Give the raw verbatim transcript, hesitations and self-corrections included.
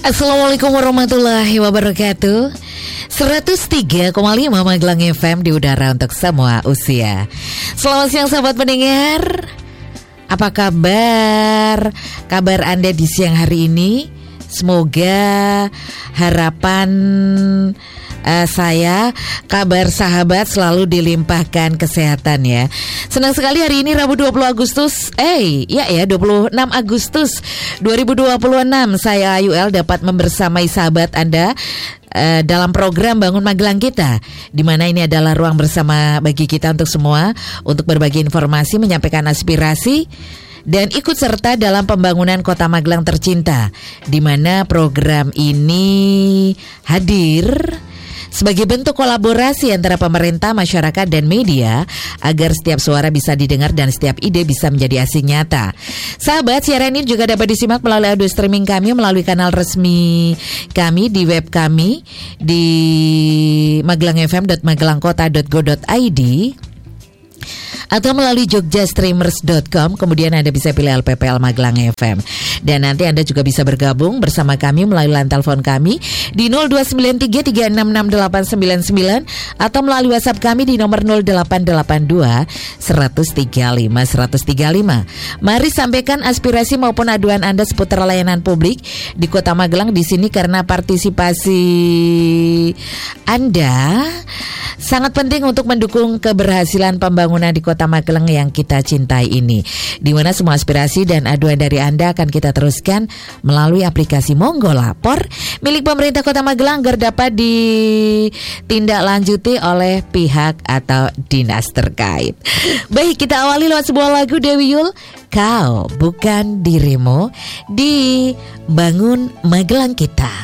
Assalamualaikum warahmatullahi wabarakatuh. seratus tiga koma lima Magelang F M di udara untuk semua usia. Selamat siang sahabat pendengar. Apa kabar? Kabar Anda di siang hari ini? Semoga harapan uh, saya, kabar sahabat selalu dilimpahkan kesehatan ya. Senang sekali hari ini Rabu dua puluh Agustus. Eh, ya ya dua puluh enam Agustus dua ribu dua puluh enam. Saya Ayu El dapat membersamai sahabat Anda uh, dalam program Bangun Magelang kita, di mana ini adalah ruang bersama bagi kita untuk semua untuk berbagi informasi, menyampaikan aspirasi dan ikut serta dalam pembangunan Kota Magelang tercinta, di mana program ini hadir sebagai bentuk kolaborasi antara pemerintah, masyarakat, dan media agar setiap suara bisa didengar dan setiap ide bisa menjadi hasil nyata. Sahabat, siaran ini juga dapat disimak melalui audio streaming kami melalui kanal resmi kami di web kami di magelang f m dot magelangkota dot go dot i d atau melalui jogja streamers dot com. Kemudian Anda bisa pilih L P P L Magelang F M. Dan nanti Anda juga bisa bergabung bersama kami melalui line telepon kami di nol dua sembilan tiga tiga enam enam delapan sembilan sembilan atau melalui WhatsApp kami di nomor nol delapan delapan dua seratus tiga puluh lima seratus tiga puluh lima. Mari sampaikan aspirasi maupun aduan Anda seputar layanan publik di Kota Magelang di sini, karena partisipasi Anda sangat penting untuk mendukung keberhasilan pembangunan di Kota Magelang yang kita cintai ini, di mana semua aspirasi dan aduan dari Anda akan kita teruskan melalui aplikasi Monggo Lapor milik pemerintah Kota Magelang agar dapat ditindaklanjuti oleh pihak atau dinas terkait. Baik, kita awali lewat sebuah lagu Dewi Yul, Kau Bukan Dirimu, di Bangun Magelang kita.